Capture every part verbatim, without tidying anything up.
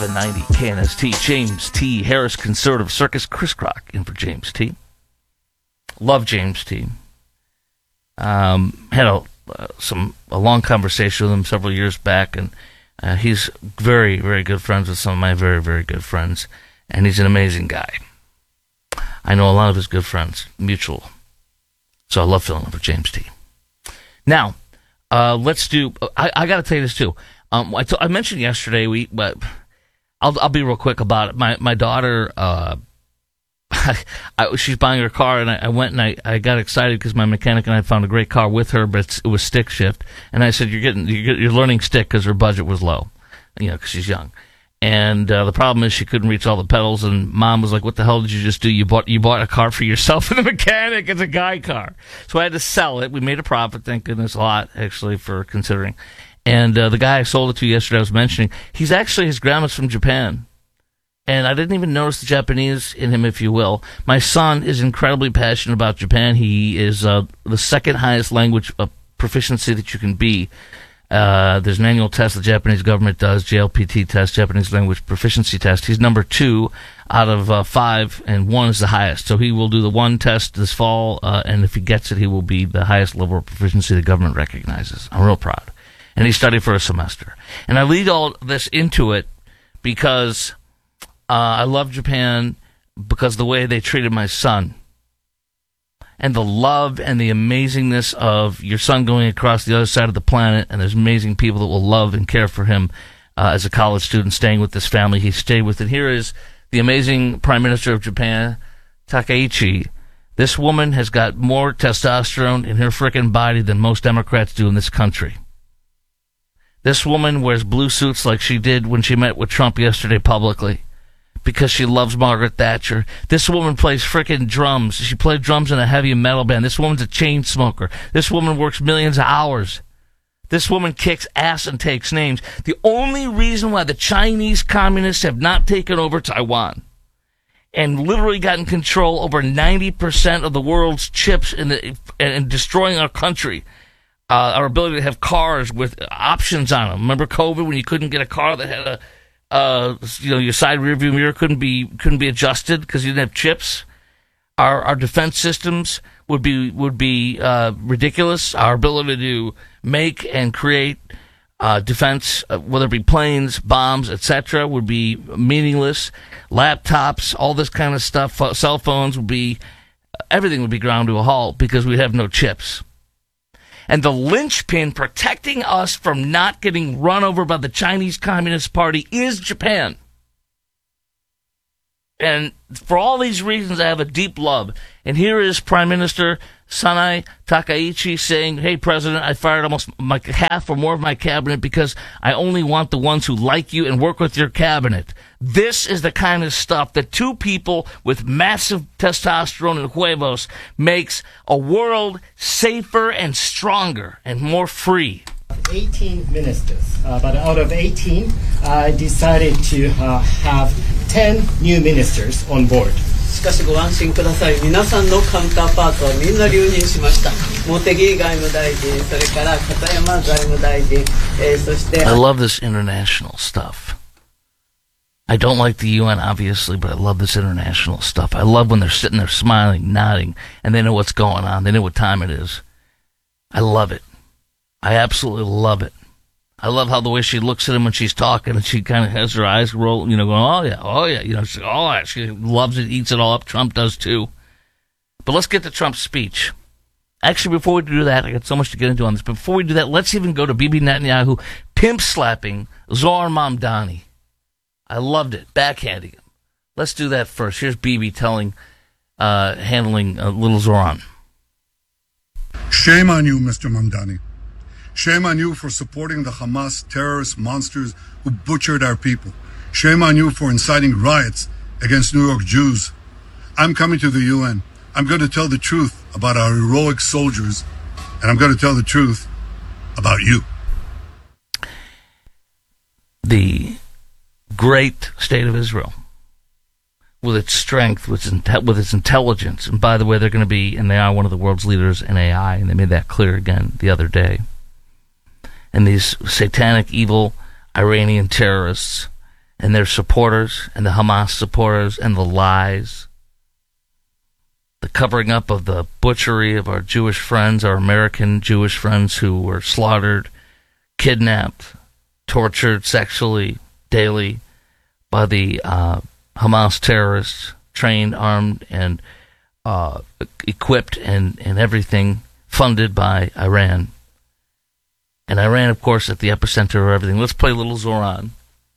ninety K N S T, James T. Harris, Conservative Circus, Chris Crock in for James T. Love James T. Um, had a uh, some a long conversation with him several years back, and uh, he's very, very good friends with some of my very, very good friends, and he's an amazing guy. I know a lot of his good friends, mutual. So I love filling in for James T. Now, uh, let's do. I, I got to tell you this too. Um, I, t- I mentioned yesterday we, but I'll I'll be real quick about it. My my daughter, uh, I, she's buying her car, and I, I went and I, I got excited because my mechanic and I found a great car with her, but it's, it was stick shift, and I said, "You're getting you're, you're learning stick because her budget was low, you know, because she's young." And uh, the problem is she couldn't reach all the pedals, and Mom was like, "What the hell did you just do? You bought you bought a car for yourself and the mechanic. It's a guy car." So I had to sell it. We made a profit, thank goodness, a lot, actually, for considering. And uh, the guy I sold it to yesterday, I was mentioning, he's actually, his grandma's from Japan. And I didn't even notice the Japanese in him, if you will. My son is incredibly passionate about Japan. He is uh, the second highest language uh, proficiency that you can be. Uh, there's an annual test the Japanese government does, J L P T test, Japanese language proficiency test. He's number two out of uh, five, and one is the highest. So he will do the one test this fall, uh, and if he gets it, he will be the highest level of proficiency the government recognizes. I'm real proud. And he studied for a semester. And I lead all this into it because uh, I love Japan because of the way they treated my son. And the love and the amazingness of your son going across the other side of the planet, and there's amazing people that will love and care for him uh, as a college student staying with this family he stayed with. And here is the amazing Prime Minister of Japan, Takaichi. This woman has got more testosterone in her frickin' body than most Democrats do in this country. This woman wears blue suits like she did when she met with Trump yesterday publicly because she loves Margaret Thatcher. This woman plays frickin' drums. She played drums in a heavy metal band. This woman's a chain smoker. This woman works millions of hours. This woman kicks ass and takes names. The only reason why the Chinese communists have not taken over Taiwan and literally gotten control over ninety percent of the world's chips in the, and destroying our country, uh, our ability to have cars with options on them. Remember COVID when you couldn't get a car that had a Uh, you know, your side rearview mirror couldn't be couldn't be adjusted because you didn't have chips. Our our defense systems would be would be uh, ridiculous. Our ability to make and create uh, defense, uh, whether it be planes, bombs, et cetera, would be meaningless. Laptops, all this kind of stuff, cell phones would be everything would be ground to a halt because we'd have no chips. And the linchpin protecting us from not getting run over by the Chinese Communist Party is Japan. And for all these reasons, I have a deep love. And here is Prime Minister Sanae Takaichi saying, "Hey, President, I fired almost my half or more of my cabinet because I only want the ones who like you and work with your cabinet." This is the kind of stuff that two people with massive testosterone and huevos makes a world safer and stronger and more free. eighteen ministers, uh, but out of eighteen, I decided to uh, have ten new ministers on board. しかしご安心ください。皆さんのカウンターパートはみんな留任しました。茂木外務大臣、それから片山財務大臣、えー、そして。 I love this international stuff. I don't like the U N, obviously, but I love this international stuff. I love when they're sitting there smiling, nodding, and they know what's going on. They know what time it is. I love it. I absolutely love it. I love how the way she looks at him when she's talking, and she kind of has her eyes roll, you know, going, "Oh yeah, oh yeah," you know, she, oh yeah, she loves it, eats it all up. Trump does too. But let's get to Trump's speech. Actually, before we do that, I got so much to get into on this. But before we do that, let's even go to Bibi Netanyahu pimp slapping Zohar Mamdani. I loved it, backhanding him. Let's do that first. Here's Bibi telling, uh, handling uh, little Zoran. Shame on you, Mister Mamdani. Shame on you for supporting the Hamas terrorist monsters who butchered our people. Shame on you for inciting riots against New York Jews. I'm coming to the U N. I'm going to tell the truth about our heroic soldiers, and I'm going to tell the truth about you. The great state of Israel, with its strength, with its, inte- with its intelligence, and by the way, they're going to be, and they are one of the world's leaders in A I, and they made that clear again the other day. And these satanic, evil Iranian terrorists and their supporters and the Hamas supporters and the lies, the covering up of the butchery of our Jewish friends, our American Jewish friends who were slaughtered, kidnapped, tortured sexually daily by the uh, Hamas terrorists, trained, armed, and uh, equipped and, and everything funded by Iran. And Iran, of course, at the epicenter of everything. Let's play Little Zoran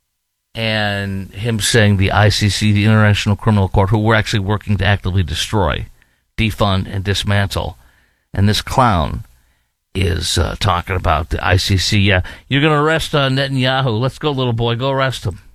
and him saying the I C C, the International Criminal Court, who we're actually working to actively destroy, defund, and dismantle. And this clown is uh, talking about the I C C. Yeah, you're going to arrest uh, Netanyahu. Let's go, little boy. Go arrest him.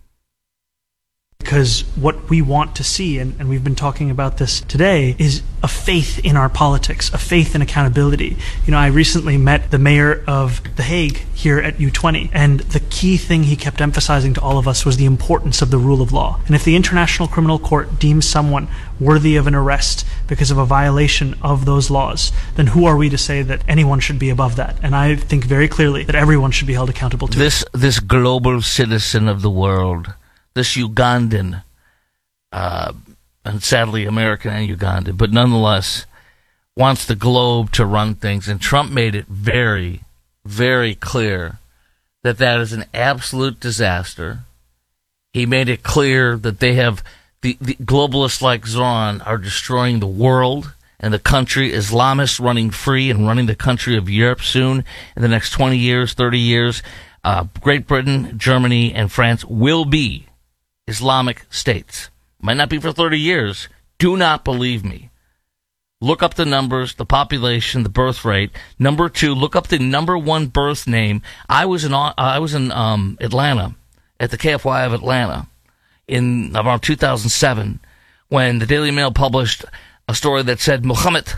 Because what we want to see, and, and we've been talking about this today, is a faith in our politics, a faith in accountability. You know, I recently met the mayor of The Hague here at U twenty, and the key thing he kept emphasizing to all of us was the importance of the rule of law. And if the International Criminal Court deems someone worthy of an arrest because of a violation of those laws, then who are we to say that anyone should be above that? And I think very clearly that everyone should be held accountable to this, it. This global citizen of the world, this Ugandan, uh, and sadly American and Ugandan, but nonetheless wants the globe to run things. And Trump made it very, very clear that that is an absolute disaster. He made it clear that they have, the, the globalists like Zoran are destroying the world and the country, Islamists running free and running the country of Europe soon in the next twenty years, thirty years. Uh, Great Britain, Germany, and France will be Islamic states. Might not be for thirty years. Do not believe me. Look up the numbers, the population, the birth rate. Number two, look up the number one birth name. I was in uh, I was in um, Atlanta at the K F Y of Atlanta in around two thousand seven when the Daily Mail published a story that said Muhammad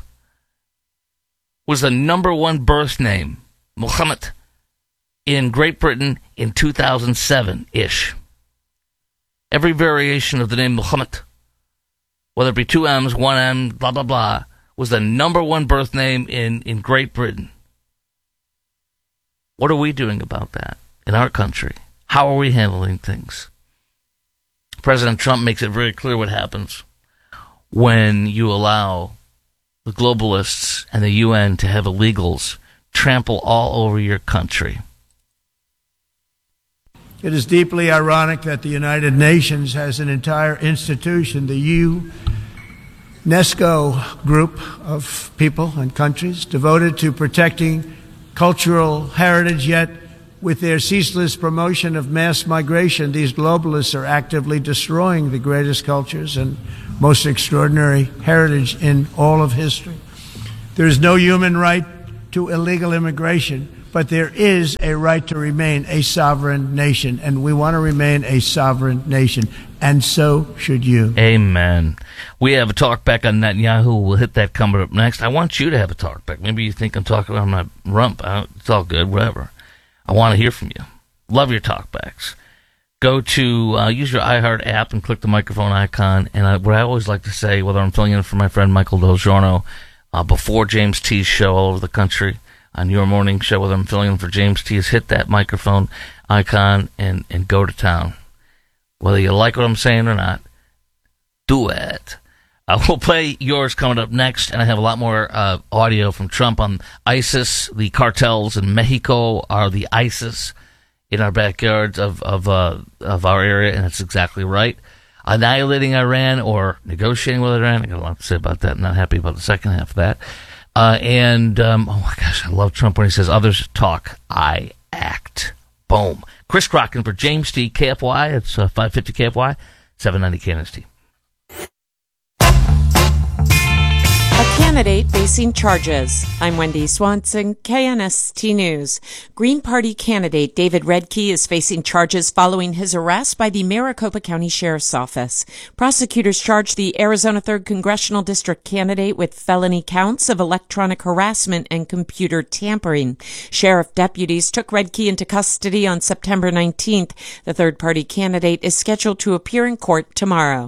was the number one birth name. Muhammad in Great Britain in two thousand seven ish. Every variation of the name Muhammad, whether it be two M's, one M, blah, blah, blah, was the number one birth name in, in Great Britain. What are we doing about that in our country? How are we handling things? President Trump makes it very clear what happens when you allow the globalists and the U N to have illegals trample all over your country. It is deeply ironic that the United Nations has an entire institution, the UNESCO group of people and countries, devoted to protecting cultural heritage, yet with their ceaseless promotion of mass migration, these globalists are actively destroying the greatest cultures and most extraordinary heritage in all of history. There is no human right to illegal immigration, but there is a right to remain a sovereign nation, and we want to remain a sovereign nation, and so should you. Amen. We have a talk back on Netanyahu. We'll hit that coming up next. I want you to have a talk back. Maybe you think I'm talking about my rump. It's all good, whatever. I want to hear from you. Love your talk backs. Go to, uh, use your iHeart app and click the microphone icon, and I, what I always like to say, whether I'm filling in for my friend Michael Del Giorno, uh, before James T's show all over the country, on your morning show, whether I'm filling in for James T, is hit that microphone icon and, and go to town. Whether you like what I'm saying or not, do it. Uh, we'll play yours coming up next, and I have a lot more uh, audio from Trump on ISIS. The cartels in Mexico are the ISIS in our backyards of of, uh, of our area, and that's exactly right. Annihilating Iran or negotiating with Iran. I got a lot to say about that. I'm not happy about the second half of that. Uh, and, um, oh my gosh, I love Trump when he says, others talk, I act. Boom. Chris Crocken for James T, K F Y. It's uh, five fifty K F Y, seven ninety K N S T. A candidate facing charges. I'm Wendy Swanson, K N S T News. Green Party candidate David Redke is facing charges following his arrest by the Maricopa County Sheriff's Office. Prosecutors charged the Arizona third Congressional District candidate with felony counts of electronic harassment and computer tampering. Sheriff deputies took Redke into custody on September nineteenth. The third party candidate is scheduled to appear in court tomorrow.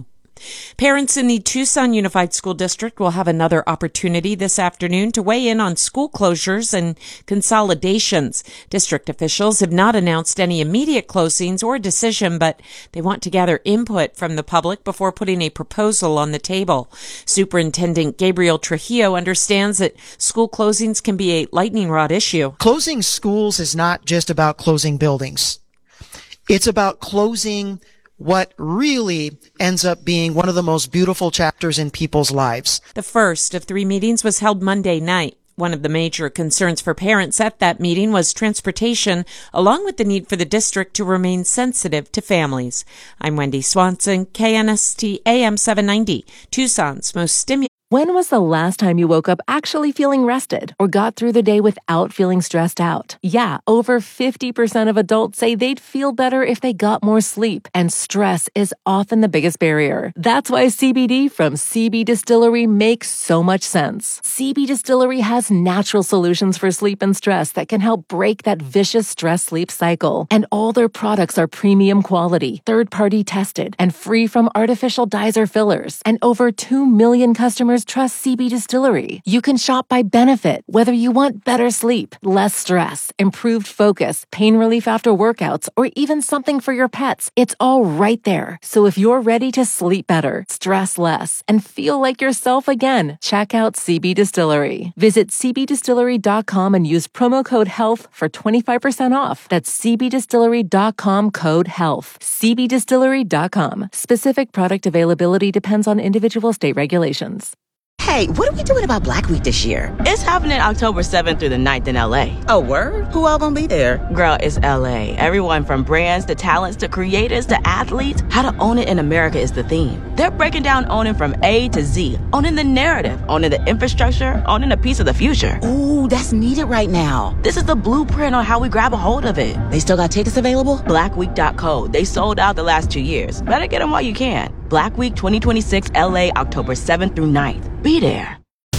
Parents in the Tucson Unified School District will have another opportunity this afternoon to weigh in on school closures and consolidations. District officials have not announced any immediate closings or decision, but they want to gather input from the public before putting a proposal on the table. Superintendent Gabriel Trujillo understands that school closings can be a lightning rod issue. Closing schools is not just about closing buildings. It's about closing what really ends up being one of the most beautiful chapters in people's lives. The first of three meetings was held Monday night. One of the major concerns for parents at that meeting was transportation, along with the need for the district to remain sensitive to families. I'm Wendy Swanson, K N S T A M seven ninety, Tucson's most stimulating. When was the last time you woke up actually feeling rested or got through the day without feeling stressed out? Yeah, over fifty percent of adults say they'd feel better if they got more sleep, and stress is often the biggest barrier. That's why C B D from C B Distillery makes so much sense. C B Distillery has natural solutions for sleep and stress that can help break that vicious stress-sleep cycle. And all their products are premium quality, third-party tested, and free from artificial dyes or fillers. And over two million customers trust C B Distillery. You can shop by benefit, whether you want better sleep, less stress, improved focus, pain relief after workouts, or even something for your pets. It's all right there. So if you're ready to sleep better, stress less, and feel like yourself again, check out C B Distillery. Visit C B distillery dot com and use promo code HEALTH for twenty-five percent off. That's C B distillery dot com code HEALTH. C B distillery dot com. Specific product availability depends on individual state regulations. Hey, what are we doing about Black Week this year? It's happening October seventh through the ninth in L A. Oh, word? Who all gonna be there? Girl, it's L A. Everyone from brands to talents to creators to athletes. How to own it in America is the theme. They're breaking down owning from A to Z. Owning the narrative, owning the infrastructure, owning a piece of the future. Ooh, that's needed right now. This is the blueprint on how we grab a hold of it. They still got tickets available? black week dot co. They sold out the last two years. Better get them while you can. Black Week twenty twenty-six L A, October seventh through ninth. Be there.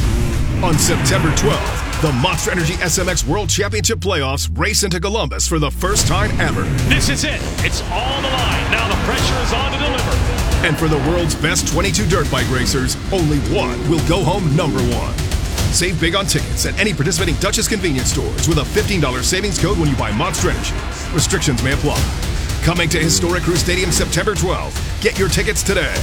On September twelfth, the Monster Energy S M X World Championship Playoffs race into Columbus for the first time ever. This is it. It's all on the line. Now the pressure is on to deliver. And for the world's best twenty-two dirt bike racers, only one will go home number one. Save big on tickets at any participating Duchess convenience stores with a fifteen dollars savings code when you buy Monster Energy. Restrictions may apply. Coming to Historic Crew Stadium September twelfth. Get your tickets today.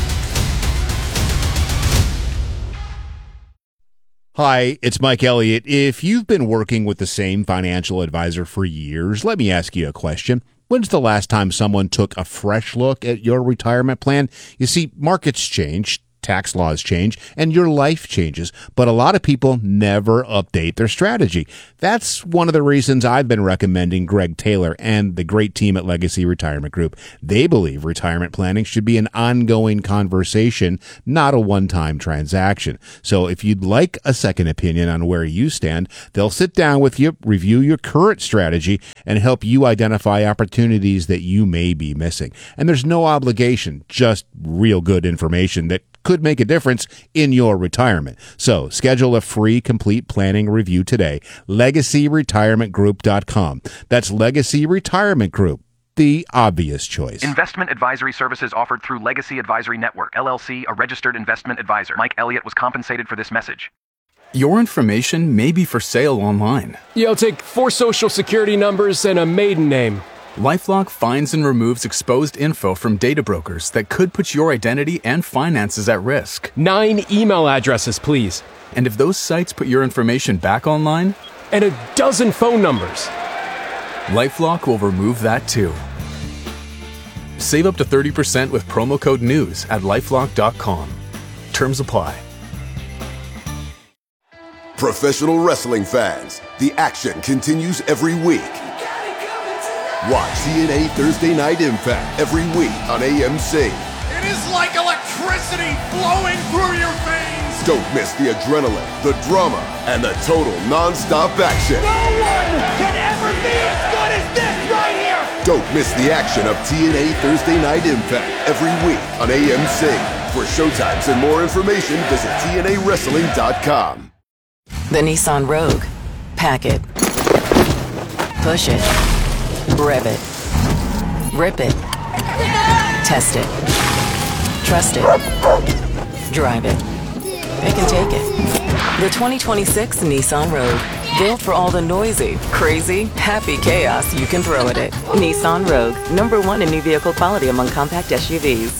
Hi, it's Mike Elliott. If you've been working with the same financial advisor for years, let me ask you a question. When's the last time someone took a fresh look at your retirement plan? You see, markets change, tax laws change, and your life changes, but a lot of people never update their strategy. That's one of the reasons I've been recommending Greg Taylor and the great team at Legacy Retirement Group. They believe retirement planning should be an ongoing conversation, not a one-time transaction. So if you'd like a second opinion on where you stand, they'll sit down with you, review your current strategy, and help you identify opportunities that you may be missing. And there's no obligation, just real good information that could make a difference in your retirement. So schedule a free complete planning review today. legacy retirement group dot com. That's Legacy Retirement Group, the obvious choice. Investment advisory services offered through Legacy Advisory Network, L L C, a registered investment advisor. Mike Elliott was compensated for this message. Your information may be for sale online. Yeah, I'll take four social security numbers and a maiden name. LifeLock finds and removes exposed info from data brokers that could put your identity and finances at risk. Nine email addresses, please. And if those sites put your information back online? And a dozen phone numbers. LifeLock will remove that too. Save up to thirty percent with promo code NEWS at lifelock dot com. Terms apply. Professional wrestling fans, the action continues every week. Watch T N A Thursday Night Impact every week on A M C. It is like electricity flowing through your veins. Don't miss the adrenaline, the drama, and the total non-stop action. No one can ever be as good as this right here. Don't miss the action of T N A Thursday Night Impact every week on A M C. For showtimes and more information, visit T N A wrestling dot com. The Nissan Rogue. Pack it. Push it. Rev it. Rip it. Test it. Trust it. Drive it. It can take it. The twenty twenty-six Nissan Rogue. Built for all the noisy, crazy, happy chaos you can throw at it. Nissan Rogue. Number one in new vehicle quality among compact S U Vs.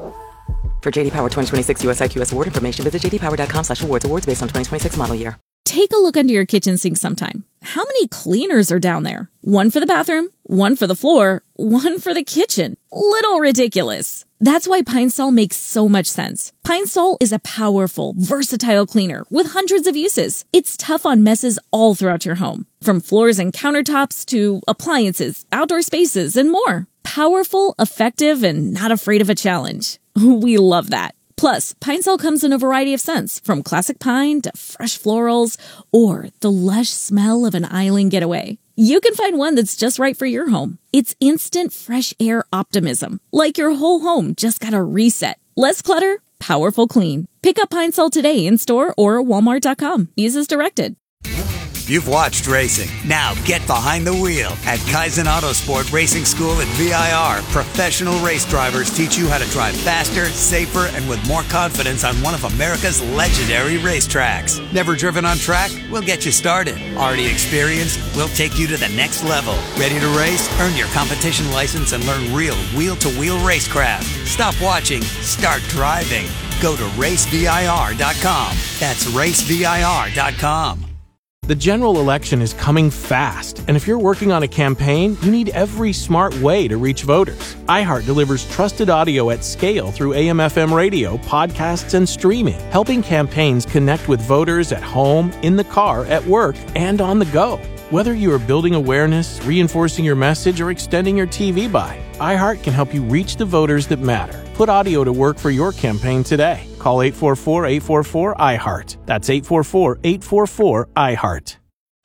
For J D Power twenty twenty-six U S I Q S award information, visit j d power dot com slash awards. Awards based on twenty twenty-six model year. Take a look under your kitchen sink sometime. How many cleaners are down there? One for the bathroom, one for the floor, one for the kitchen. Little ridiculous. That's why Pine Sol makes so much sense. Pine Sol is a powerful, versatile cleaner with hundreds of uses. It's tough on messes all throughout your home, from floors and countertops to appliances, outdoor spaces, and more. Powerful, effective, and not afraid of a challenge. We love that. Plus, Pine Sol comes in a variety of scents, from classic pine to fresh florals, or the lush smell of an island getaway. You can find one that's just right for your home. It's instant fresh air optimism, like your whole home just got a reset. Less clutter, powerful clean. Pick up Pine Sol today in store or walmart dot com. Use as directed. You've watched racing. Now get behind the wheel at Kaizen Autosport Racing School at V I R. Professional race drivers teach you how to drive faster, safer, and with more confidence on one of America's legendary racetracks. Never driven on track? We'll get you started. Already experienced? We'll take you to the next level. Ready to race? Earn your competition license and learn real wheel-to-wheel racecraft. Stop watching. Start driving. Go to race V I R dot com. That's race V I R dot com. The general election is coming fast, and if you're working on a campaign, you need every smart way to reach voters. iHeart delivers trusted audio at scale through A M F M radio, podcasts, and streaming, helping campaigns connect with voters at home, in the car, at work, and on the go. Whether you are building awareness, reinforcing your message, or extending your T V buy, iHeart can help you reach the voters that matter. Put audio to work for your campaign today. Call eight four four, eight four four, I heart. That's eight four four, eight four four, I heart.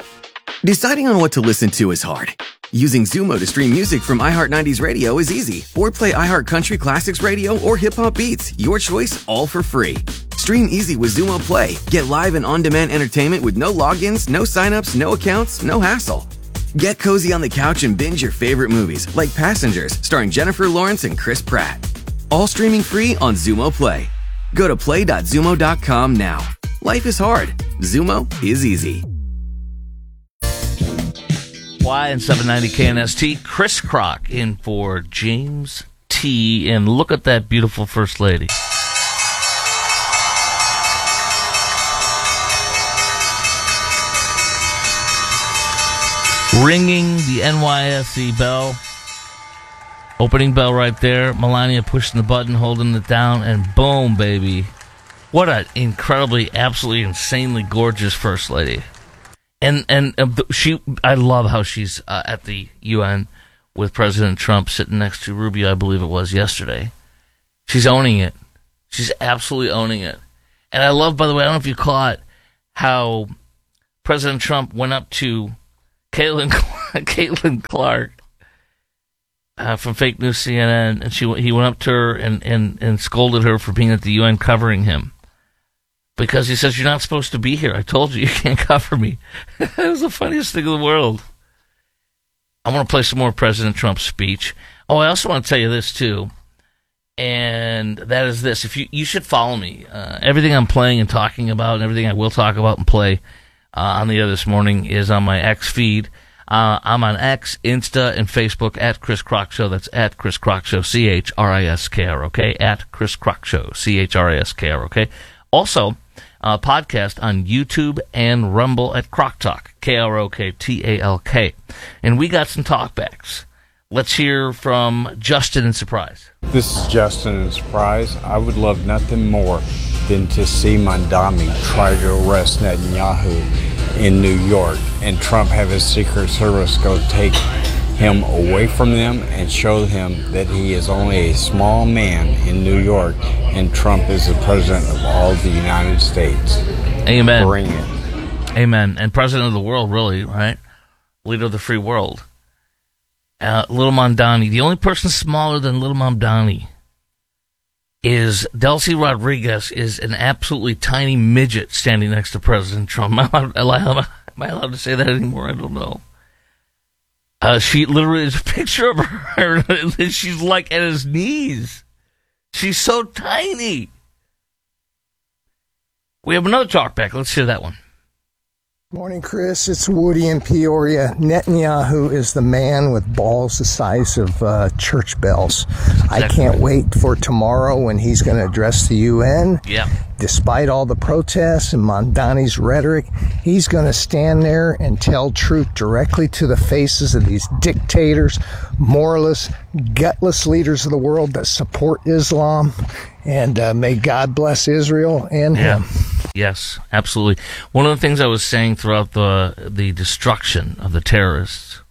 Deciding on what to listen to is hard. Using Zumo to stream music from iHeart nineties Radio is easy. Or play iHeart Country Classics Radio or Hip Hop Beats. Your choice, all for free. Stream easy with Zumo Play. Get live and on-demand entertainment with no logins, no signups, no accounts, no hassle. Get cozy on the couch and binge your favorite movies, like Passengers, starring Jennifer Lawrence and Chris Pratt. All streaming free on Zumo Play. Go to play dot zumo dot com now. Life is hard. Zumo is easy. Y and seven ninety K N S T, Chris Crock in for James T. And look at that beautiful First Lady. Ringing the N Y S E bell. Opening bell right there. Melania pushing the button, holding it down, and boom, baby. What an incredibly, absolutely, insanely gorgeous First Lady. And and uh, she, I love how she's uh, at the U N with President Trump sitting next to Rubio, I believe it was, yesterday. She's owning it. She's absolutely owning it. And I love, by the way, I don't know if you caught how President Trump went up to Caitlin, Caitlin Clark uh, from Fake News C N N, and she he went up to her and, and, and scolded her for being at the U N covering him. Because he says, you're not supposed to be here. I told you, you can't cover me. It was the funniest thing in the world. I want to play some more President Trump's speech. Oh, I also want to tell you this, too. And that is this. If you you should follow me. Uh, everything I'm playing and talking about and everything I will talk about and play uh, on the air this morning is on my X feed. Uh, I'm on X, Insta, and Facebook at Chris Crock Show. That's at Chris Crock Show, C H R I S K R O K. At Chris Crock Show, C H R I S K R O K. Also, Uh, podcast on YouTube and Rumble at Crock Talk, K R O K T A L K. And we got some talkbacks. Let's hear from Justin in Surprise. This is Justin in Surprise. I would love nothing more than to see Mandami try to arrest Netanyahu in New York and Trump have his Secret Service go take him away from them and show him that he is only a small man in New York and Trump is the president of all the United States. Amen. Bring it. Amen. And president of the world, really, right? Leader of the free world. Uh, Little Mamdani. The only person smaller than Little Mamdani is Delcy Rodriguez, is an absolutely tiny midget standing next to President Trump. Am I allowed, am I allowed to say that anymore? I don't know. Uh, she literally is a picture of her. She's like at his knees. She's so tiny. We have another talk back. Let's hear that one. Morning, Chris. It's Woody in Peoria. Netanyahu is the man with balls the size of uh, church bells. Exactly. I can't wait for tomorrow when he's going to address the U N. Yeah. Despite all the protests and Mondani's rhetoric, he's going to stand there and tell truth directly to the faces of these dictators, moralists, gutless leaders of the world that support Islam. And uh, may God bless Israel and yeah. him. Yes, absolutely. One of the things I was saying throughout the the destruction of the terrorists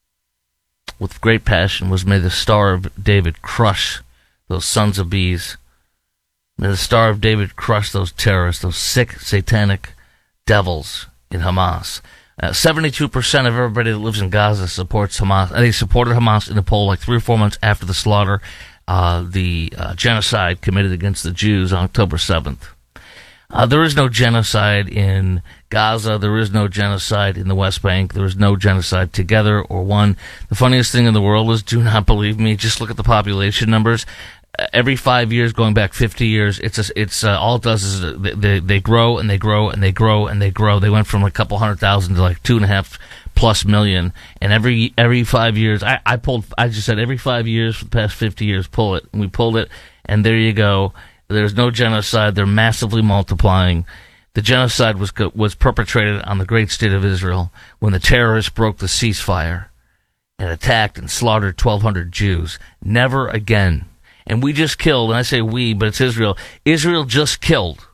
with great passion was, may the Star of David crush those sons of bees. May the Star of David crush those terrorists, those sick, satanic devils in Hamas. Uh, seventy-two percent of everybody that lives in Gaza supports Hamas. They supported Hamas in a poll like three or four months after the slaughter, uh, the uh, genocide committed against the Jews on October seventh. Uh, there is no genocide in Gaza. There is no genocide in the West Bank. There is no genocide together or one. The funniest thing in the world is, do not believe me, just look at the population numbers. Uh, every five years, going back fifty years, it's a, it's uh, all it does is they, they they grow and they grow and they grow and they grow. They went from a couple hundred thousand to like two and a half plus million. And every every five years, I, I pulled. I just said every five years for the past fifty years, pull it. And we pulled it, and there you go. There's no genocide. They're massively multiplying. The genocide was was perpetrated on the great state of Israel when the terrorists broke the ceasefire and attacked and slaughtered twelve hundred Jews. Never again. And we just killed, and I say we, but it's Israel. Israel just killed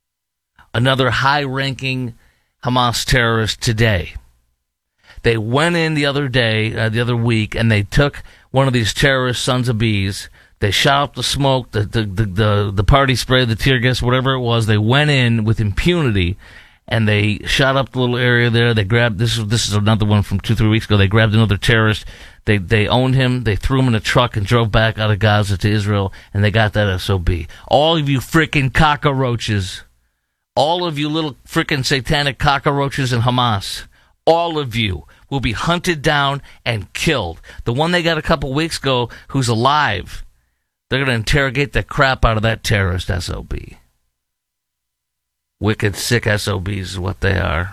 another high-ranking Hamas terrorist today. They went in the other day, uh, the other week, and they took one of these terrorist sons of bees. They shot up the smoke, the, the, the, the, the party spray, the tear gas, whatever it was. They went in with impunity, and they shot up the little area there. They grabbed, this is, this is another one from two, three weeks ago. They grabbed another terrorist. They, they owned him. They threw him in a truck and drove back out of Gaza to Israel, and they got that S O B. All of you freaking cockroaches, all of you little freaking satanic cockroaches in Hamas, all of you will be hunted down and killed. The one they got a couple weeks ago who's alive, they're going to interrogate the crap out of that terrorist S O B. Wicked, sick S O Bs is what they are.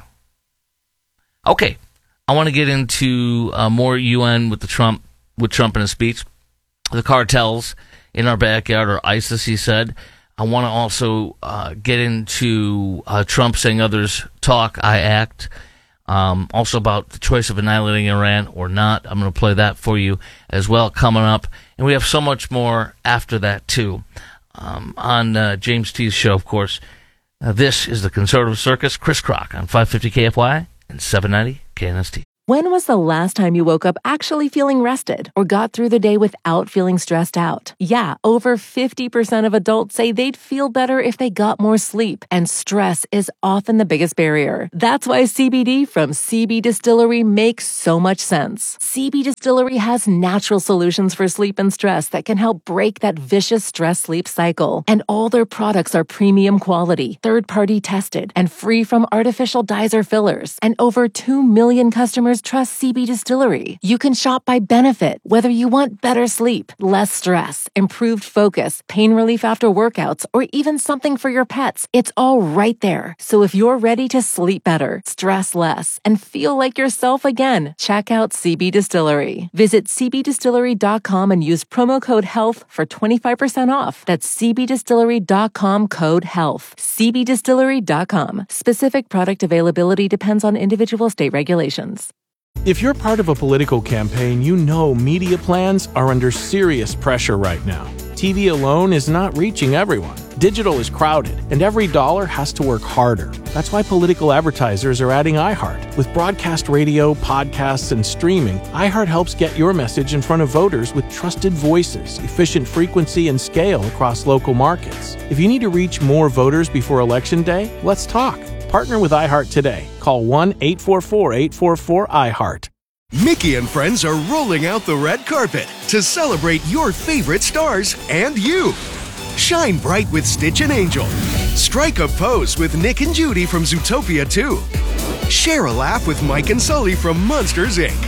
Okay, I want to get into uh, more U N with the Trump, with Trump in his speech. The cartels in our backyard, or ISIS, he said. I want to also uh, get into uh, Trump saying others talk, I act. Um, also about the choice of annihilating Iran or not. I'm going to play that for you as well coming up. And we have so much more after that, too. Um, on uh, James T's show, of course. Uh, this is the Conservative Circus, Chris Crock on five fifty K F Y and seven ninety K N S T. When was the last time you woke up actually feeling rested or got through the day without feeling stressed out? Yeah, over fifty percent of adults say they'd feel better if they got more sleep, and stress is often the biggest barrier. That's why C B D from C B Distillery makes so much sense. C B Distillery has natural solutions for sleep and stress that can help break that vicious stress-sleep cycle. And all their products are premium quality, third-party tested, and free from artificial dyes or fillers. And over two million customers trust C B Distillery. You can shop by benefit, whether you want better sleep, less stress, improved focus, pain relief after workouts, or even something for your pets. It's all right there. So if you're ready to sleep better, stress less, and feel like yourself again, check out C B Distillery. Visit c b distillery dot com and use promo code HEALTH for twenty-five percent off. That's c b distillery dot com code HEALTH. c b distillery dot com. Specific product availability depends on individual state regulations. If you're part of a political campaign, you know media plans are under serious pressure right now. T V alone is not reaching everyone. Digital is crowded, and every dollar has to work harder. That's why political advertisers are adding iHeart. With broadcast radio, podcasts, and streaming, iHeart helps get your message in front of voters with trusted voices, efficient frequency, and scale across local markets. If you need to reach more voters before Election Day, let's talk. Partner with iHeart today. Call one eight four four, eight four four, I heart. Mickey and friends are rolling out the red carpet to celebrate your favorite stars and you. Shine bright with Stitch and Angel. Strike a pose with Nick and Judy from Zootopia two. Share a laugh with Mike and Sully from Monsters, Incorporated.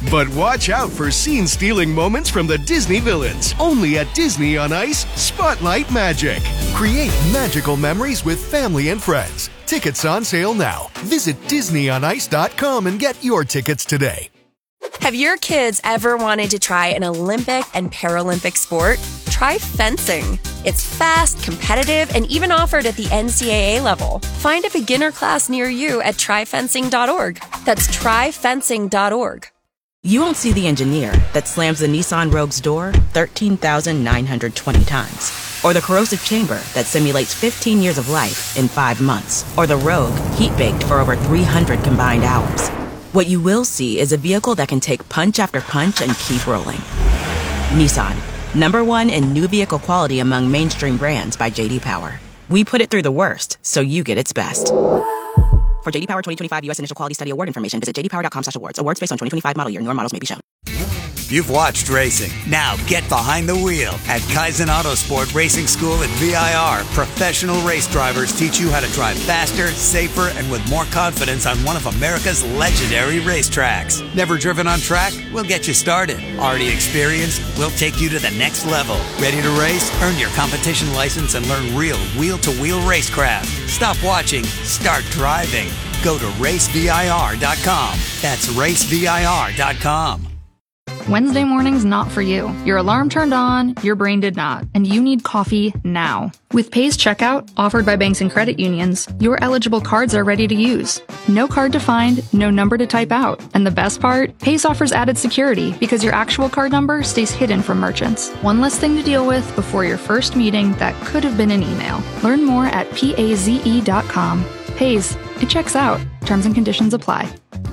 But watch out for scene-stealing moments from the Disney villains. Only at Disney on Ice, Spotlight Magic. Create magical memories with family and friends. Tickets on sale now. Visit disney on ice dot com and get your tickets today. Have your kids ever wanted to try an Olympic and Paralympic sport? Try fencing. It's fast, competitive, and even offered at the N C double A level. Find a beginner class near you at try fencing dot org. That's try fencing dot org. You won't see the engineer that slams the Nissan Rogue's door thirteen thousand nine hundred twenty times. Or the corrosive chamber that simulates fifteen years of life in five months. Or the Rogue heat-baked for over three hundred combined hours. What you will see is a vehicle that can take punch after punch and keep rolling. Nissan, number one in new vehicle quality among mainstream brands by J D Power. We put it through the worst, so you get its best. For J D Power twenty twenty-five U S Initial Quality Study Award information, visit j d power dot com slash awards. Awards based on twenty twenty-five model year. Newer models may be shown. You've watched racing. Now get behind the wheel at Kaizen Autosport Racing School at V I R. Professional race drivers teach you how to drive faster, safer, and with more confidence on one of America's legendary racetracks. Never driven on track? We'll get you started. Already experienced? We'll take you to the next level. Ready to race? Earn your competition license and learn real wheel-to-wheel racecraft. Stop watching. Start driving. Go to race V I R dot com. That's race V I R dot com. Wednesday morning's not for you. Your alarm turned on, your brain did not, and you need coffee now. With Pay's Checkout, offered by banks and credit unions, your eligible cards are ready to use. No card to find, no number to type out. And the best part? Pay's offers added security because your actual card number stays hidden from merchants. One less thing to deal with before your first meeting that could have been an email. Learn more at paze dot com. Pay's, it checks out. Terms and conditions apply.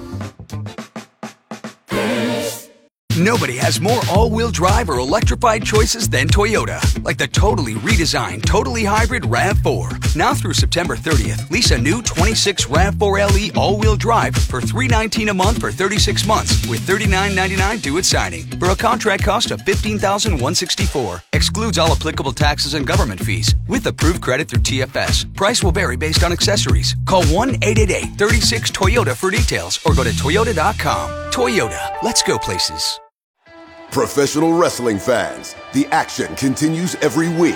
Nobody has more all-wheel drive or electrified choices than Toyota. Like the totally redesigned, totally hybrid RAV four. Now through September thirtieth, lease a new twenty-six RAV four L E all-wheel drive for three hundred nineteen dollars a month for thirty-six months with thirty-nine ninety-nine due at signing for a contract cost of fifteen thousand one hundred sixty-four dollars. Excludes all applicable taxes and government fees with approved credit through T F S. Price will vary based on accessories. Call one eight eight eight, three six, Toyota for details or go to toyota dot com. Toyota, let's go places. Professional wrestling fans, the action continues every week.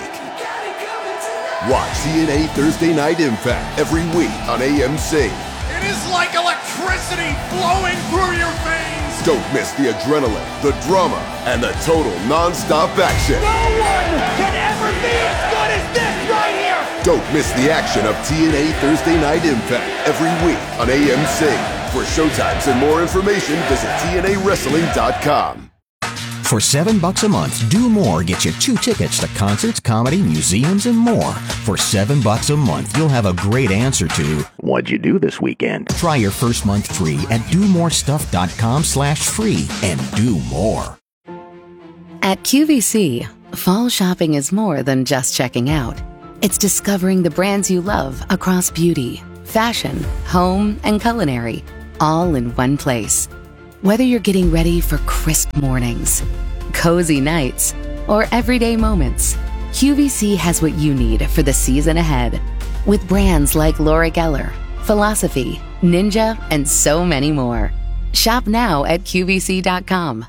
Watch T N A Thursday Night Impact every week on A M C. It is like electricity flowing through your veins. Don't miss the adrenaline, the drama, and the total non-stop action. No one can ever be as good as this right here. Don't miss the action of T N A Thursday Night Impact every week on A M C. For showtimes and more information, visit T N A wrestling dot com. For seven bucks a month, Do More gets you two tickets to concerts, comedy, museums, and more. For seven bucks a month, you'll have a great answer to what'd you do this weekend? Try your first month free at do more stuff dot com slash free and do more. At Q V C, fall shopping is more than just checking out. It's discovering the brands you love across beauty, fashion, home, and culinary, all in one place. Whether you're getting ready for crisp mornings, cozy nights, or everyday moments, Q V C has what you need for the season ahead. With brands like Laura Geller, Philosophy, Ninja, and so many more. Shop now at Q V C dot com.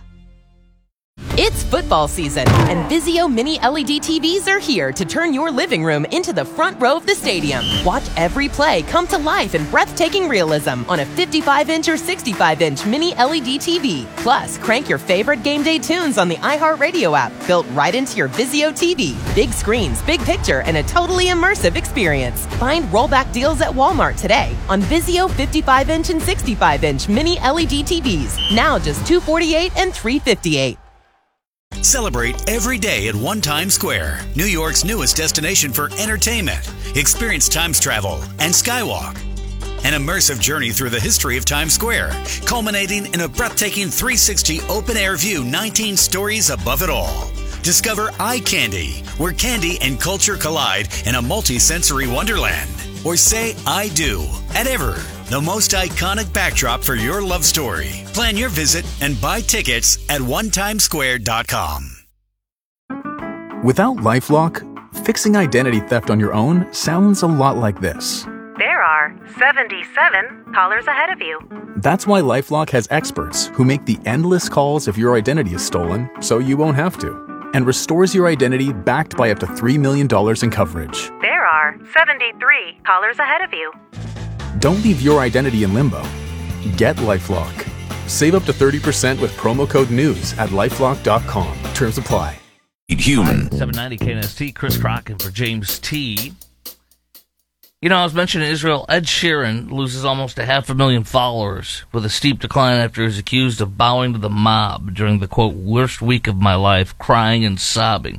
It's football season, and Vizio Mini L E D T Vs are here to turn your living room into the front row of the stadium. Watch every play come to life in breathtaking realism on a fifty-five inch or sixty-five inch Mini L E D T V. Plus, crank your favorite game day tunes on the iHeartRadio app, built right into your Vizio T V. Big screens, big picture, and a totally immersive experience. Find rollback deals at Walmart today on Vizio fifty-five inch and sixty-five inch Mini L E D T Vs. Now just two hundred forty-eight dollars and three hundred fifty-eight dollars. Celebrate every day at One Times Square, New York's newest destination for entertainment. Experience Times Travel and Skywalk, an immersive journey through the history of Times Square, culminating in a breathtaking three sixty open-air view, nineteen stories above it all. Discover Eye Candy, where candy and culture collide in a multi-sensory wonderland. Or say I do at Ever, the most iconic backdrop for your love story. Plan your visit and buy tickets at one times square dot com. Without LifeLock, fixing identity theft on your own sounds a lot like this. There are seventy-seven callers ahead of you. That's why LifeLock has experts who make the endless calls if your identity is stolen so you won't have to, and restores your identity backed by up to three million dollars in coverage. There are seventy-three callers ahead of you. Don't leave your identity in limbo. Get LifeLock. Save up to thirty percent with promo code NEWS at lifelock dot com. Terms apply. Human. seven ninety K N S T, Chris Crocken for James T. You know, I was mentioning Israel. Ed Sheeran loses almost a half a million followers with a steep decline after he was accused of bowing to the mob during the, quote, worst week of my life, crying and sobbing.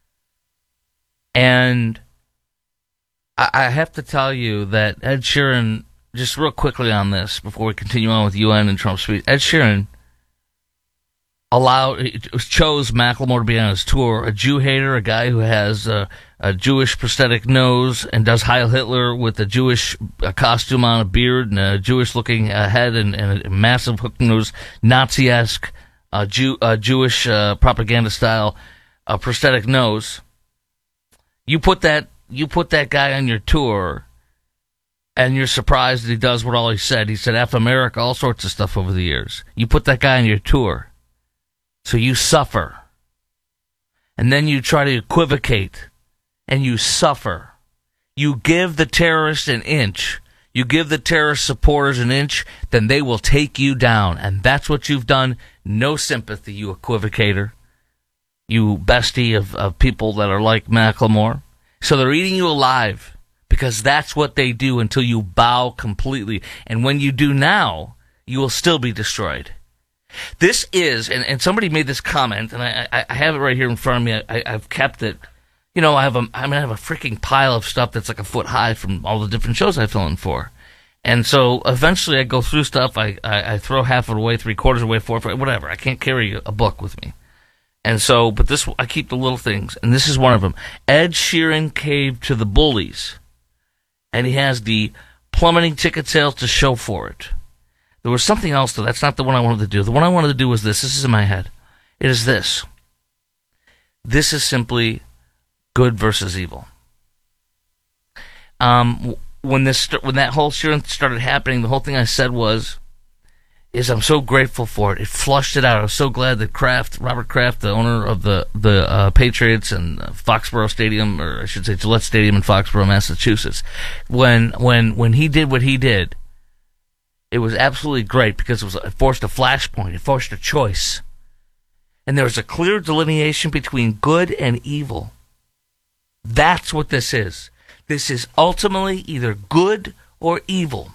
And I, I have to tell you that Ed Sheeran, just real quickly on this, before we continue on with U N and Trump's speech, Ed Sheeran allowed, chose Macklemore to be on his tour, a Jew hater, a guy who has a, a Jewish prosthetic nose and does Heil Hitler with a Jewish a costume on, a beard, and a Jewish-looking uh, head and, and a massive hook-nosed Nazi-esque uh, Jew, uh, Jewish uh, propaganda-style uh, prosthetic nose. You put that you put that guy on your tour, and you're surprised that he does what all he said. He said F America, all sorts of stuff over the years. You put that guy on your tour. So you suffer. And then you try to equivocate. And you suffer. You give the terrorists an inch. You give the terrorist supporters an inch, then they will take you down. And that's what you've done. No sympathy, you equivocator. You bestie of, of people that are like Macklemore. So they're eating you alive. Because that's what they do until you bow completely. And when you do now, you will still be destroyed. This is, and, and somebody made this comment, and I, I, I have it right here in front of me. I, I've kept it. You know, I have a, I mean, I have a freaking pile of stuff that's like a foot high from all the different shows I fill in for. And so eventually I go through stuff. I, I, I throw half of it away, three quarters away, four, four, whatever. I can't carry a book with me. And so, but this, I keep the little things, and this is one of them. Ed Sheeran caved to the bullies, and he has the plummeting ticket sales to show for it. There was something else, though. That's not the one I wanted to do. The one I wanted to do was this. This is in my head. It is this. This is simply good versus evil. Um, when this, when that whole Sheeran started happening, the whole thing I said was, is I'm so grateful for it. It flushed it out. I was so glad that Kraft, Robert Kraft, the owner of the the uh, Patriots and Foxborough Stadium, or I should say Gillette Stadium in Foxborough, Massachusetts, when when when he did what he did, it was absolutely great because it was it forced a flashpoint. It forced a choice. And there was a clear delineation between good and evil. That's what this is. This is ultimately either good or evil.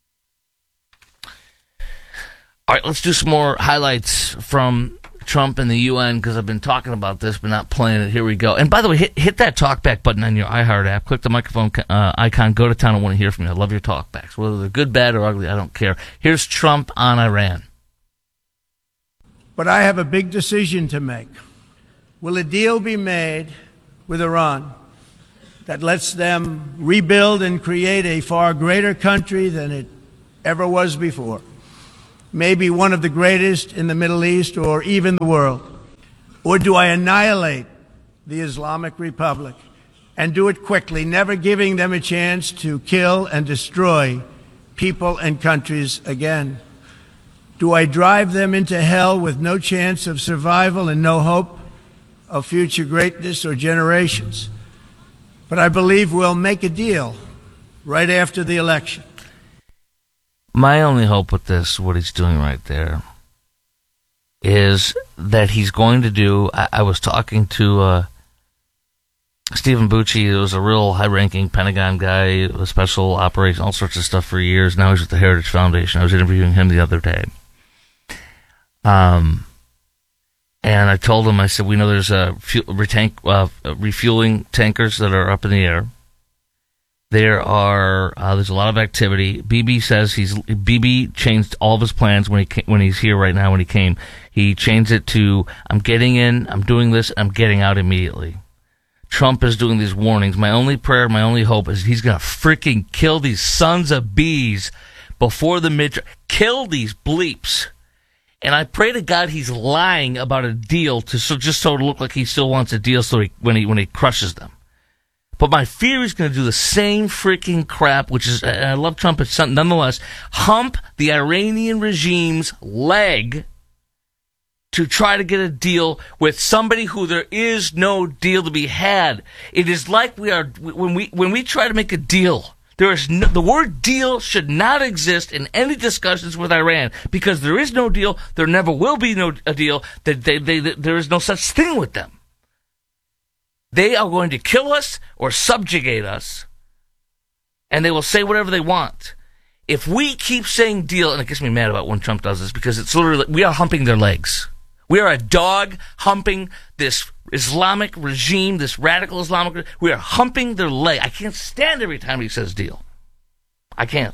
All right, let's do some more highlights from Trump and the U N because I've been talking about this but not playing it. Here we go. And by the way, hit, hit that talkback button on your iHeart app. Click the microphone uh, icon. Go to town. I want to hear from you. I love your talkbacks. Whether they're good, bad, or ugly, I don't care. Here's Trump on Iran. But I have a big decision to make. Will a deal be made with Iran that lets them rebuild and create a far greater country than it ever was before? Maybe one of the greatest in the Middle East or even the world? Or do I annihilate the Islamic Republic and do it quickly, never giving them a chance to kill and destroy people and countries again? Do I drive them into hell with no chance of survival and no hope of future greatness or generations? But I believe we'll make a deal right after the election. My only hope with this, what he's doing right there, is that he's going to do, I, I was talking to uh, Stephen Bucci, who was a real high-ranking Pentagon guy, a special operation, all sorts of stuff for years. Now he's with the Heritage Foundation. I was interviewing him the other day. Um, and I told him, I said, we know there's uh, fuel, retank, uh, refueling tankers that are up in the air. There are uh, there's a lot of activity. Bibi says he's Bibi changed all of his plans when he came, when he's here right now. When he came, he changed it to I'm getting in, I'm doing this, I'm getting out immediately. Trump is doing these warnings. My only prayer, my only hope is he's gonna freaking kill these sons of bees before the mid. Kill these bleeps. And I pray to God he's lying about a deal to so just so to look like he still wants a deal. So he, when he when he crushes them. But my fear is going to do the same freaking crap, which is, and I love Trump, it's nonetheless, hump the Iranian regime's leg to try to get a deal with somebody who there is no deal to be had. It is like we are, when we, when we try to make a deal, there is no, the word deal should not exist in any discussions with Iran, because there is no deal, there never will be no a deal, that they, they, they, there is no such thing with them. They are going to kill us or subjugate us, and they will say whatever they want. If we keep saying deal, and it gets me mad about when Trump does this, because it's literally, we are humping their legs. We are a dog humping this Islamic regime, this radical Islamic. We are humping their leg. I can't stand every time he says deal. I can't.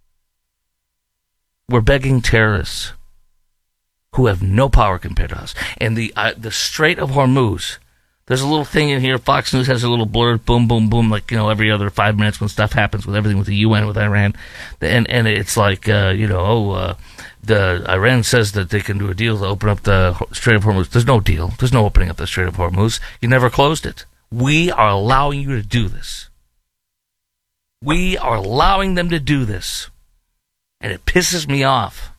We're begging terrorists who have no power compared to us. And the uh, the Strait of Hormuz, there's a little thing in here. Fox News has a little blur, boom, boom, boom, like, you know, every other five minutes when stuff happens with everything with the U N, with Iran. And and it's like, uh, you know, oh, uh, the Iran says that they can do a deal to open up the Strait of Hormuz. There's no deal. There's no opening up the Strait of Hormuz. You never closed it. We are allowing you to do this. We are allowing them to do this. And it pisses me off.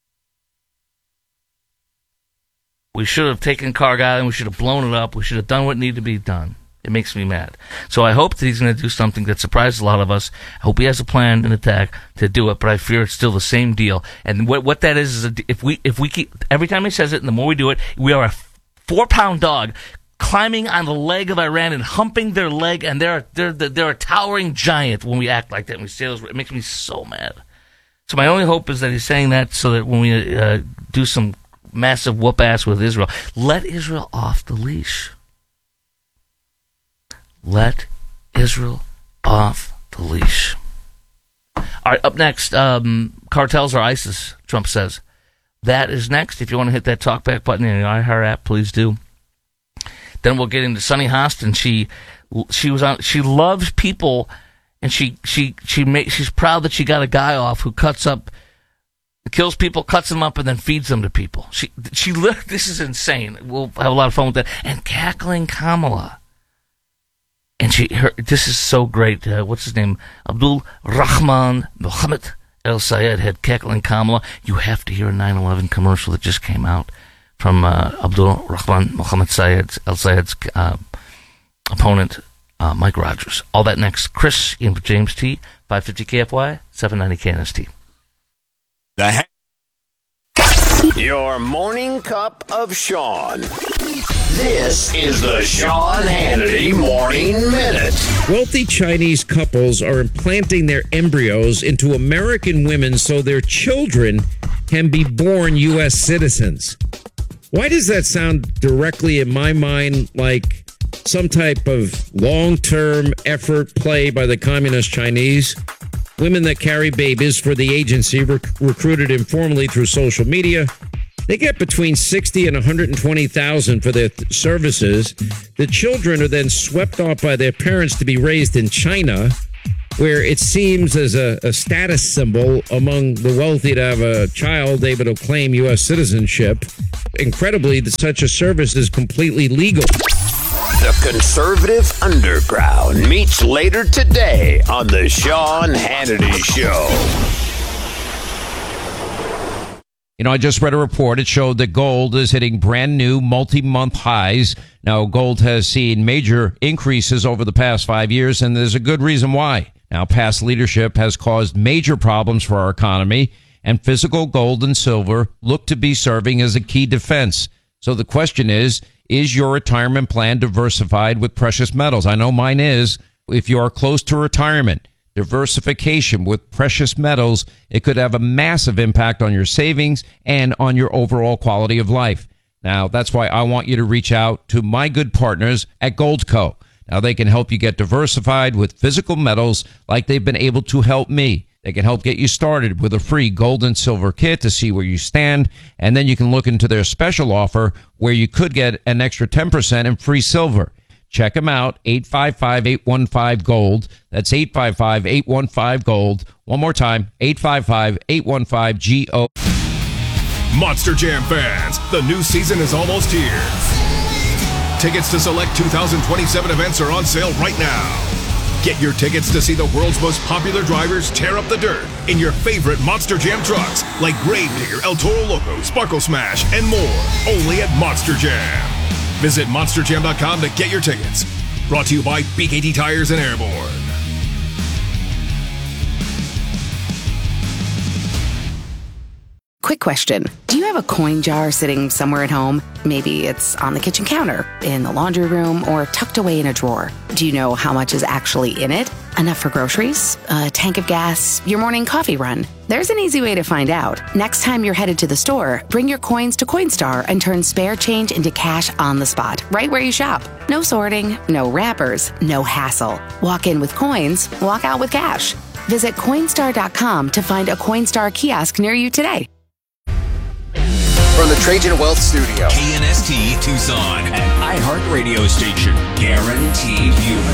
We should have taken Karg Island. We should have blown it up. We should have done what needed to be done. It makes me mad. So I hope that he's going to do something that surprises a lot of us. I hope he has a plan, an attack to do it, but I fear it's still the same deal. And what what that is is a, if we if we keep every time he says it, and the more we do it, we are a four pound dog climbing on the leg of Iran and humping their leg, and they're they're they're a towering giant when we act like that. And we say those, it makes me so mad. So my only hope is that he's saying that so that when we uh, do some massive whoop ass with Israel, let Israel off the leash. Let Israel off the leash. All right, up next, um, cartels or ISIS, Trump says. That is next. If you want to hit that talkback button in the iHeart app, please do. Then we'll get into Sunny Hostin. She she was on. She loves people, and she she she make, she's proud that she got a guy off who cuts up, kills people, cuts them up, and then feeds them to people. She she this is insane. We'll have a lot of fun with that. And Cackling Kamala. And she, her, this is so great. Uh, what's his name? Abdul Rahman Mohammed El Sayed had Cackling Kamala. You have to hear a nine eleven commercial that just came out from uh, Abdul Rahman Mohammed Sayed, El Sayed's uh, opponent, uh, Mike Rogers. All that next. Chris in for James T. five fifty K F Y, seven ninety K N S T. The ha- Your morning cup of Sean. This is the Sean Hannity Morning Minute. Wealthy Chinese couples are implanting their embryos into American women so their children can be born U S citizens. Why does that sound directly in my mind like some type of long-term effort play by the communist Chinese? Women that carry babies for the agency rec- recruited informally through social media. They get between sixty and one hundred twenty thousand for their th- services. The children are then swept off by their parents to be raised in China, where it seems as a, a status symbol among the wealthy to have a child able to claim U S citizenship. Incredibly, such a service is completely legal. The conservative underground meets later today on the Sean Hannity Show. You know, I just read a report. It showed that gold is hitting brand new multi-month highs. Now, gold has seen major increases over the past five years, and there's a good reason why. Now, past leadership has caused major problems for our economy, and physical gold and silver look to be serving as a key defense. So the question is, is your retirement plan diversified with precious metals? I know mine is. If you are close to retirement, diversification with precious metals, it could have a massive impact on your savings and on your overall quality of life. Now, that's why I want you to reach out to my good partners at Goldco. Now, they can help you get diversified with physical metals like they've been able to help me. They can help get you started with a free gold and silver kit to see where you stand, and then you can look into their special offer where you could get an extra ten percent in free silver. Check them out, eight five five, eight one five, GOLD. That's eight five five, eight one five, GOLD. One more time, eight five five, eight one five, G O. Monster Jam fans, the new season is almost here. Tickets to select two thousand twenty-seven events are on sale right now. Get your tickets to see the world's most popular drivers tear up the dirt in your favorite Monster Jam trucks like Gravedigger, El Toro Loco, Sparkle Smash, and more. Only at Monster Jam. Visit monster jam dot com to get your tickets. Brought to you by B K T Tires and Airborne. Quick question. Do you have a coin jar sitting somewhere at home? Maybe it's on the kitchen counter, in the laundry room, or tucked away in a drawer. Do you know how much is actually in it? Enough for groceries? A tank of gas? Your morning coffee run? There's an easy way to find out. Next time you're headed to the store, bring your coins to Coinstar and turn spare change into cash on the spot, right where you shop. No sorting, no wrappers, no hassle. Walk in with coins, walk out with cash. Visit Coinstar dot com to find a Coinstar kiosk near you today. From the Trajan Wealth Studio, K N S T Tucson, an iHeart radio station, guaranteed human.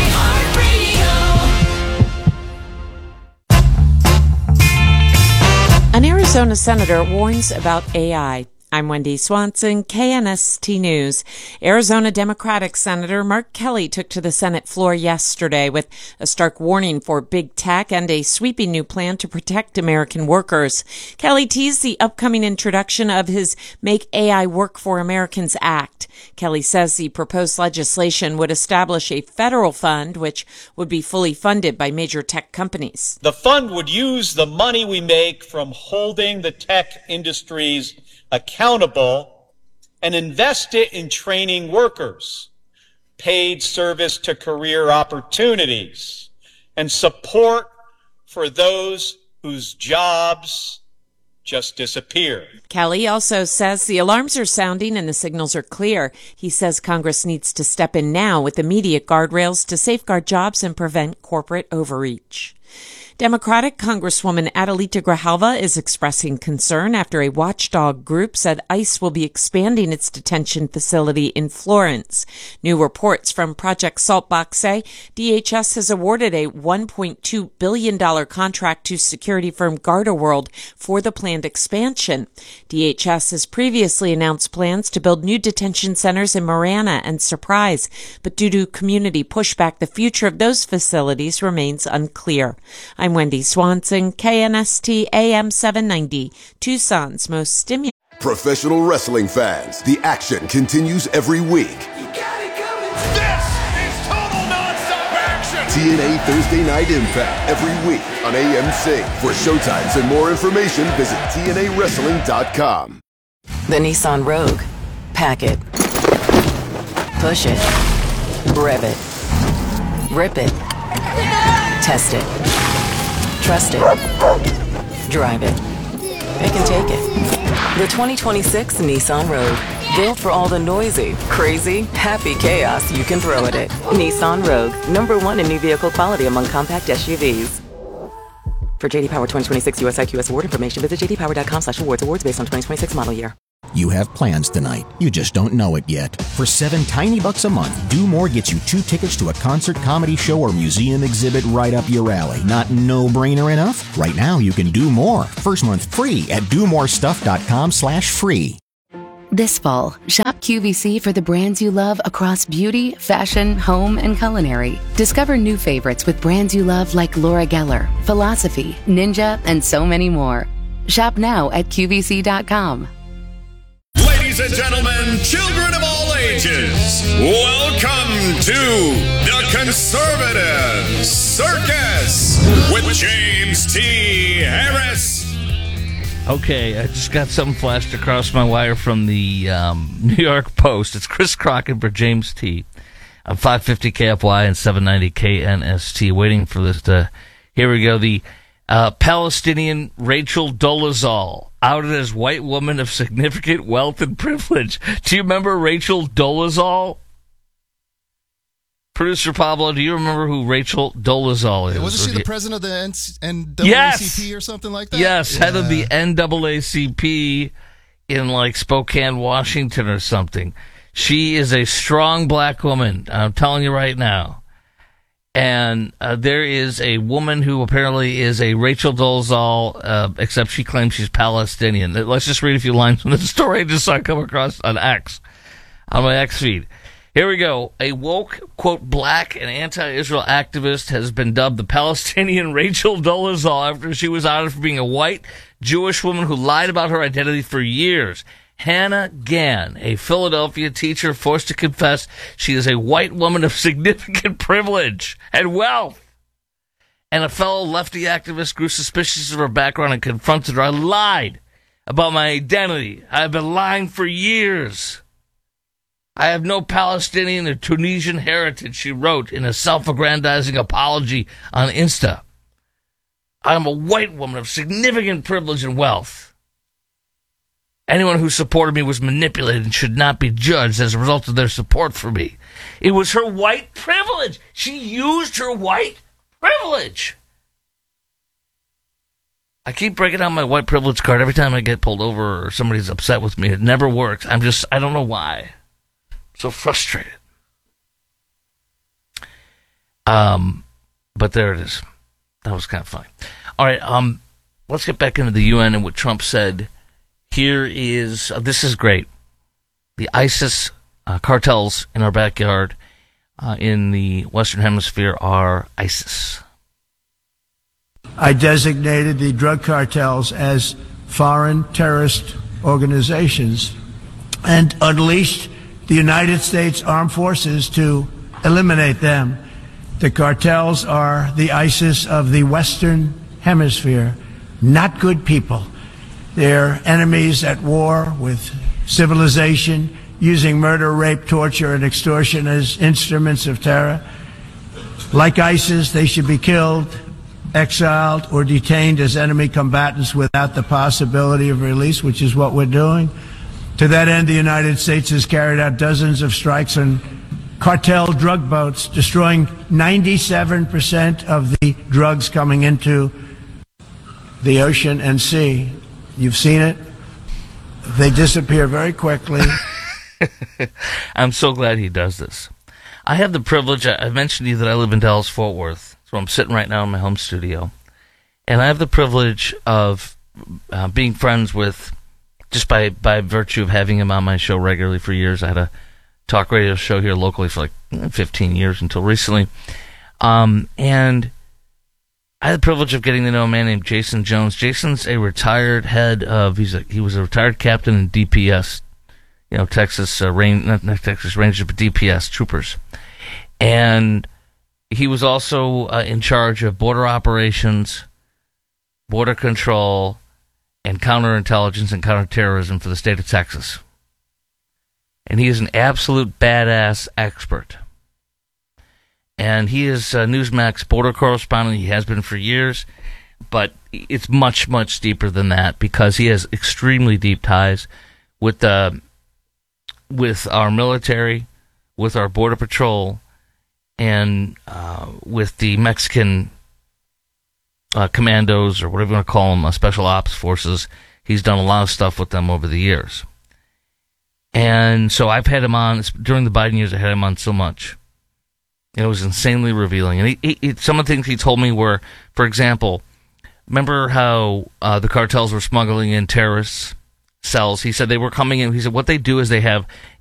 An Arizona senator warns about A I. I'm Wendy Swanson, K N S T News. Arizona Democratic Senator Mark Kelly took to the Senate floor yesterday with a stark warning for big tech and a sweeping new plan to protect American workers. Kelly teased the upcoming introduction of his Make A I Work for Americans Act. Kelly says the proposed legislation would establish a federal fund which would be fully funded by major tech companies. The fund would use the money we make from holding the tech industries accountable and invest it in training workers, paid service to career opportunities, and support for those whose jobs just disappear. Kelly also says the alarms are sounding and the signals are clear. He says Congress needs to step in now with immediate guardrails to safeguard jobs and prevent corporate overreach. Democratic Congresswoman Adelita Grijalva is expressing concern after a watchdog group said ICE will be expanding its detention facility in Florence. New reports from Project Saltbox say D H S has awarded a one point two billion dollars contract to security firm GardaWorld for the planned expansion. D H S has previously announced plans to build new detention centers in Marana and Surprise, but due to community pushback, the future of those facilities remains unclear. I'm Wendy Swanson, K N S T A M seven ninety, Tucson's most stimulating. Professional wrestling fans, the action continues every week. This is total nonstop action! T N A Thursday Night Impact every week on A M C. For showtimes and more information, visit T N A wrestling dot com. The Nissan Rogue. Pack it. Push it. Rev it. Rip it. Test it. Trust it. Drive it. It can take it. The twenty twenty-six Nissan Rogue. Built for all the noisy, crazy, happy chaos you can throw at it. Nissan Rogue. Number one in new vehicle quality among compact S U Vs. For J D Power twenty twenty-six U S I Q S award information, visit j d power dot com slash awards. Awards based on twenty twenty-six model year. You have plans tonight. You just don't know it yet. For seven tiny bucks a month, Do More gets you two tickets to a concert, comedy show, or museum exhibit right up your alley. Not no-brainer enough? Right now, you can do more. First month free at do more stuff dot com slash free. This fall, shop Q V C for the brands you love across beauty, fashion, home, and culinary. Discover new favorites with brands you love like Laura Geller, Philosophy, Ninja, and so many more. Shop now at Q V C dot com. Ladies and gentlemen, children of all ages, welcome to the Conservative Circus with James T. Harris. Okay, I just got something flashed across my wire from the um, New York Post. It's Chris Crockett for James T. on five fifty K F Y and seven ninety K N S T. Waiting for this to... Here we go. The uh, Palestinian Rachel Dolezal, outed as white woman of significant wealth and privilege. Do you remember Rachel Dolezal? Producer Pablo, do you remember who Rachel Dolezal is? Wasn't she the president of the N double A C P yes! or something like that? Yes, yeah. head of the N double A C P in like Spokane, Washington or something. She is a strong black woman, I'm telling you right now. And uh, there is a woman who apparently is a Rachel Dolezal, uh, except she claims she's Palestinian. Let's just read a few lines from the story I just saw come across on X, on my X feed. Here we go. A woke, quote, black and anti-Israel activist has been dubbed the Palestinian Rachel Dolezal after she was outed for being a white Jewish woman who lied about her identity for years. Hannah Gann, a Philadelphia teacher forced to confess she is a white woman of significant privilege and wealth. And a fellow lefty activist grew suspicious of her background and confronted her. I lied about my identity. I've been lying for years. I have no Palestinian or Tunisian heritage, she wrote in a self-aggrandizing apology on Insta. I am a white woman of significant privilege and wealth. Anyone who supported me was manipulated and should not be judged as a result of their support for me. It was her white privilege. She used her white privilege. I keep breaking out my white privilege card every time I get pulled over or somebody's upset with me. It never works. I'm just, I don't know why. So frustrated. Um, but there it is. That was kind of funny. All right, um, let's get back into the U N and what Trump said. Here is, uh, this is great. The ISIS uh, cartels in our backyard uh, in the Western Hemisphere are ISIS. I designated the drug cartels as foreign terrorist organizations and unleashed the United States Armed Forces to eliminate them. The cartels are the ISIS of the Western Hemisphere, not good people. They're enemies at war with civilization, using murder, rape, torture, and extortion as instruments of terror. Like ISIS, they should be killed, exiled, or detained as enemy combatants without the possibility of release, which is what we're doing. To that end, the United States has carried out dozens of strikes on cartel drug boats, destroying ninety-seven percent of the drugs coming into the ocean and sea. You've seen it. They disappear very quickly. I'm so glad he does this. I have the privilege, I mentioned to you that I live in Dallas-Fort Worth, so I'm sitting right now in my home studio, and I have the privilege of uh, being friends with, just by, by virtue of having him on my show regularly for years. I had a talk radio show here locally for like fifteen years until recently. Um, and I had the privilege of getting to know a man named Jason Jones. Jason's a retired head of, he's a, he was a retired captain in D P S, you know, Texas, uh, Rain, not, not Texas Rangers, but D P S troopers. And he was also uh, in charge of border operations, border control, and counterintelligence and counterterrorism for the state of Texas. And he is an absolute badass expert. And he is uh, Newsmax border correspondent. He has been for years. But it's much, much deeper than that because he has extremely deep ties with the, with our military, with our border patrol, and uh, with the Mexican uh, commandos, or whatever you want to call them, uh, special ops forces. He's done a lot of stuff with them over the years. And so I've had him on, during the Biden years, I had him on so much. It was insanely revealing. And he, he, he, some of the things he told me were, for example, remember how uh, the cartels were smuggling in terrorist cells? He said they were coming in. He said what they do is they have